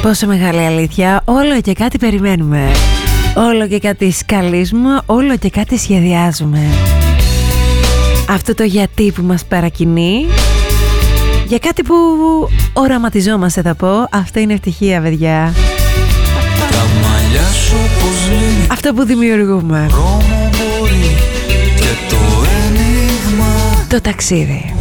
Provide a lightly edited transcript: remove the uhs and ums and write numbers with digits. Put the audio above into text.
Πόσο μεγάλη αλήθεια. Όλο και κάτι περιμένουμε. Όλο και κάτι σκαλίζουμε. Όλο και κάτι σχεδιάζουμε. Αυτό το γιατί που μας παρακινεί. Για κάτι που οραματιζόμαστε, θα πω. Αυτό είναι ευτυχία, παιδιά. Αυτό που δημιουργούμε. Το ταξίδι.